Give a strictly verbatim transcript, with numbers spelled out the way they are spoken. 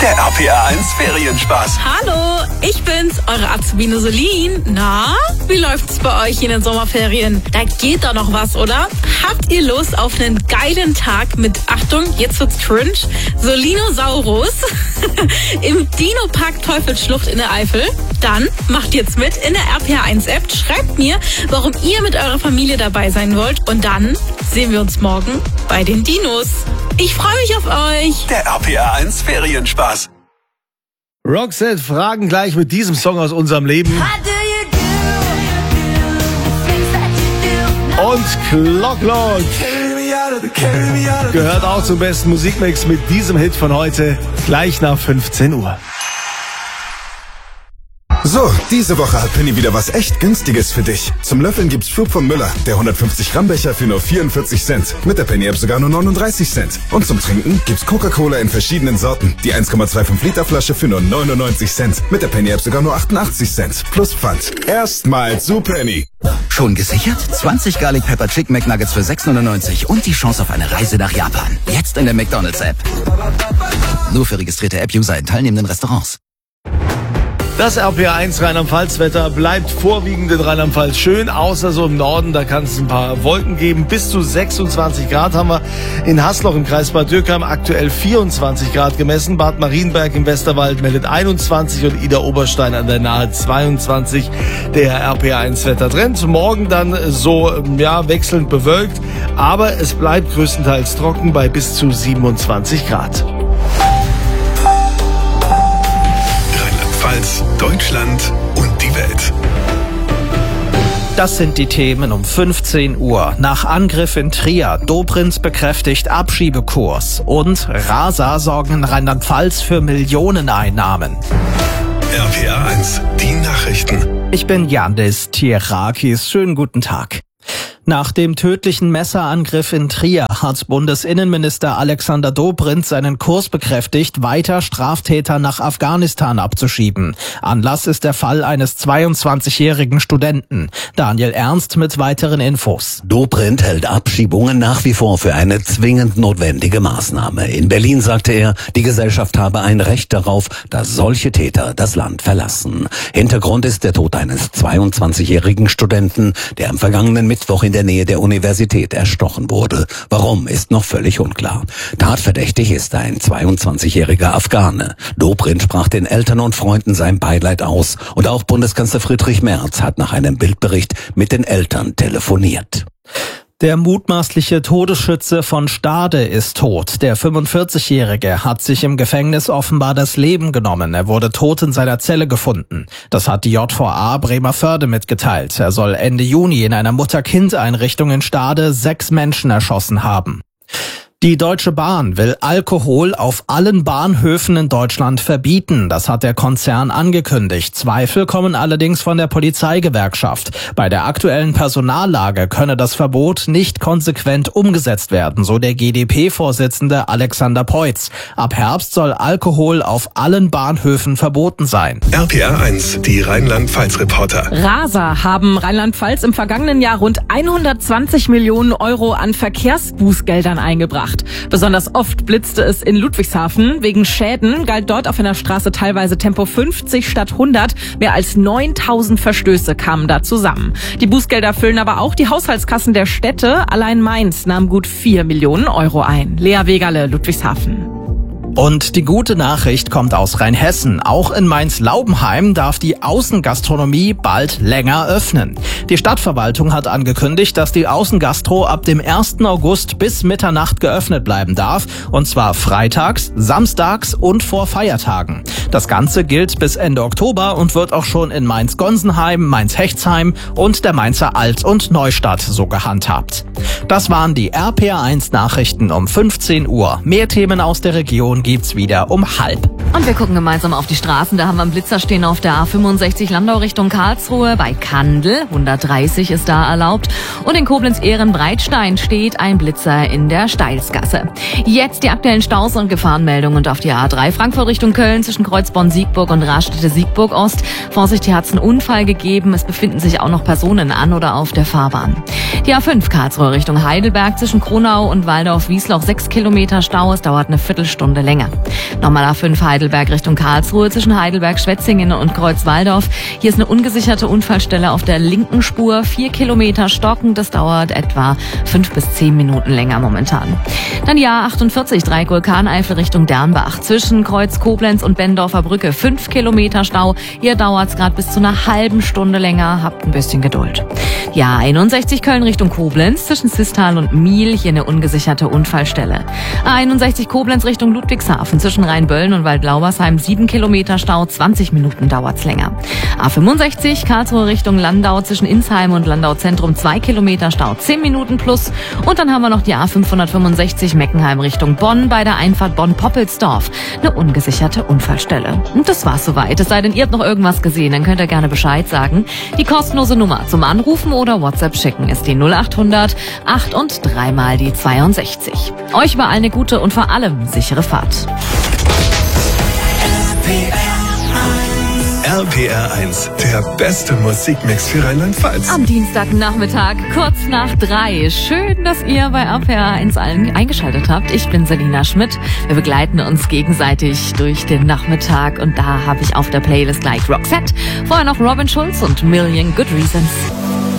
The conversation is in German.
Der R P R eins Ferienspaß. Hallo, ich bin's, eure Azubine Solin. Na, wie läuft's bei euch in den Sommerferien? Da geht doch noch was, oder? Habt ihr Lust auf einen geilen Tag mit, Achtung, jetzt wird's cringe, Solinosaurus im Dino-Park Teufelsschlucht in der Eifel? Dann macht jetzt mit in der R P R eins App, schreibt mir, warum ihr mit eurer Familie dabei sein wollt und dann sehen wir uns morgen bei den Dinos. Ich freue mich auf euch. Der R P R eins Ferienspaß. Roxette fragen gleich mit diesem Song aus unserem Leben. Und Clock Clock gehört auch zum besten Musikmix mit diesem Hit von heute, gleich nach fünfzehn Uhr. So, diese Woche hat Penny wieder was echt Günstiges für dich. Zum Löffeln gibt's Schub von Müller, der hundertfünfzig Gramm Becher für nur vierundvierzig Cent. Mit der Penny App sogar nur neununddreißig Cent. Und zum Trinken gibt's Coca-Cola in verschiedenen Sorten. Die eins Komma fünfundzwanzig Liter Flasche für nur neunundneunzig Cent. Mit der Penny App sogar nur achtundachtzig Cent. Plus Pfand. Erstmal zu Penny. Schon gesichert? zwanzig Garlic Pepper Chicken McNuggets für sechs neunundneunzig und die Chance auf eine Reise nach Japan. Jetzt in der McDonald's App. Nur für registrierte App-User in teilnehmenden Restaurants. Das R P R eins Rheinland-Pfalz-Wetter bleibt vorwiegend in Rheinland-Pfalz schön, außer so im Norden, da kann es ein paar Wolken geben. Bis zu sechsundzwanzig Grad haben wir in Hasloch im Kreis Bad Dürkheim aktuell vierundzwanzig Grad gemessen. Bad Marienberg im Westerwald meldet einundzwanzig und Idar-Oberstein an der Nahe zweiundzwanzig. Der R P R eins Wettertrend. Morgen dann so, ja, wechselnd bewölkt, aber es bleibt größtenteils trocken bei bis zu siebenundzwanzig Grad. Deutschland und die Welt. Das sind die Themen um fünfzehn Uhr. Nach Angriff in Trier, Dobrindt bekräftigt Abschiebekurs und Rasa sorgen in Rheinland-Pfalz für Millioneneinnahmen. R P R eins, die Nachrichten. Ich bin Yandis Tierakis. Schönen guten Tag. Nach dem tödlichen Messerangriff in Trier hat Bundesinnenminister Alexander Dobrindt seinen Kurs bekräftigt, weiter Straftäter nach Afghanistan abzuschieben. Anlass ist der Fall eines zweiundzwanzigjährigen Studenten. Daniel Ernst mit weiteren Infos. Dobrindt hält Abschiebungen nach wie vor für eine zwingend notwendige Maßnahme. In Berlin sagte er, die Gesellschaft habe ein Recht darauf, dass solche Täter das Land verlassen. Hintergrund ist der Tod eines zweiundzwanzigjährigen Studenten, der am vergangenen Mittwoch in der Nähe der Universität erstochen wurde. Warum, ist noch völlig unklar. Tatverdächtig ist ein zweiundzwanzigjähriger Afghane. Dobrindt sprach den Eltern und Freunden sein Beileid aus und auch Bundeskanzler Friedrich Merz hat nach einem Bildbericht mit den Eltern telefoniert. Der mutmaßliche Todesschütze von Stade ist tot. Der fünfundvierzigjährige hat sich im Gefängnis offenbar das Leben genommen. Er wurde tot in seiner Zelle gefunden. Das hat die J V A Bremervörde mitgeteilt. Er soll Ende Juni in einer Mutter-Kind-Einrichtung in Stade sechs Menschen erschossen haben. Die Deutsche Bahn will Alkohol auf allen Bahnhöfen in Deutschland verbieten. Das hat der Konzern angekündigt. Zweifel kommen allerdings von der Polizeigewerkschaft. Bei der aktuellen Personallage könne das Verbot nicht konsequent umgesetzt werden, so der G D P-Vorsitzende Alexander Peutz. Ab Herbst soll Alkohol auf allen Bahnhöfen verboten sein. R P R eins, die Rheinland-Pfalz-Reporter. Rasa haben Rheinland-Pfalz im vergangenen Jahr rund hundertzwanzig Millionen Euro an Verkehrsbußgeldern eingebracht. Besonders oft blitzte es in Ludwigshafen. Wegen Schäden galt dort auf einer Straße teilweise Tempo fünfzig statt hundert. Mehr als neuntausend Verstöße kamen da zusammen. Die Bußgelder füllen aber auch die Haushaltskassen der Städte. Allein Mainz nahm gut vier Millionen Euro ein. Lea Wegerle, Ludwigshafen. Und die gute Nachricht kommt aus Rheinhessen. Auch in Mainz-Laubenheim darf die Außengastronomie bald länger öffnen. Die Stadtverwaltung hat angekündigt, dass die Außengastro ab dem ersten August bis Mitternacht geöffnet bleiben darf. Und zwar freitags, samstags und vor Feiertagen. Das Ganze gilt bis Ende Oktober und wird auch schon in Mainz-Gonsenheim, Mainz-Hechtsheim und der Mainzer Alt- und Neustadt so gehandhabt. Das waren die R P R eins Nachrichten um fünfzehn Uhr. Mehr Themen aus der Region gibt's wieder um halb. Und wir gucken gemeinsam auf die Straßen. Da haben wir einen Blitzer stehen auf der A fünfundsechzig Landau Richtung Karlsruhe. Bei Kandel, hundertdreißig ist da erlaubt. Und in Koblenz-Ehren-Breitstein steht ein Blitzer in der Steilsgasse. Jetzt die aktuellen Staus und Gefahrenmeldungen und auf die A drei Frankfurt Richtung Köln zwischen Kreuzborn-Siegburg und Raststätte-Siegburg-Ost. Vorsicht, hier hat's einen Unfall gegeben. Es befinden sich auch noch Personen an oder auf der Fahrbahn. Die A fünf Karlsruhe Richtung Heidelberg zwischen Kronau und Waldorf-Wiesloch sechs Kilometer Stau. Es dauert eine Viertelstunde länger. Nochmal A fünf Heidelberg Heidelberg Richtung Karlsruhe zwischen Heidelberg, Schwetzingen und Kreuzwaldorf. Hier ist eine ungesicherte Unfallstelle auf der linken Spur. Vier Kilometer stocken. Das dauert etwa fünf bis zehn Minuten länger momentan. Dann die A achtundvierzig, Dreieck Vulkaneifel Richtung Dernbach. Zwischen Kreuz Koblenz und Bendorfer Brücke. Fünf Kilometer Stau. Hier dauert es gerade bis zu einer halben Stunde länger. Habt ein bisschen Geduld. Die A einundsechzig Köln Richtung Koblenz zwischen Sisttal und Miel. Hier eine ungesicherte Unfallstelle. A einundsechzig Koblenz Richtung Ludwigshafen zwischen Rheinböllen und Waldlaubersheim. Sieben Kilometer Stau. zwanzig Minuten dauert's länger. A fünfundsechzig Karlsruhe Richtung Landau zwischen Insheim und Landau Zentrum. Zwei Kilometer Stau. Zehn Minuten plus. Und dann haben wir noch die A fünfhundertfünfundsechzig Meckenheim Richtung Bonn bei der Einfahrt Bonn-Poppelsdorf. Eine ungesicherte Unfallstelle. Und das war's soweit. Es sei denn, ihr habt noch irgendwas gesehen, dann könnt ihr gerne Bescheid sagen. Die kostenlose Nummer zum Anrufen oder WhatsApp schicken ist die null achthundert acht und dreimal die zweiundsechzig. Euch überall eine gute und vor allem sichere Fahrt. R P R eins, der beste Musikmix für Rheinland-Pfalz. Am Dienstagnachmittag, kurz nach drei. Schön, dass ihr bei R P R eins allen eingeschaltet habt. Ich bin Selina Schmidt. Wir begleiten uns gegenseitig durch den Nachmittag und da habe ich auf der Playlist gleich Roxette. Vorher noch Robin Schulz und Million Good Reasons.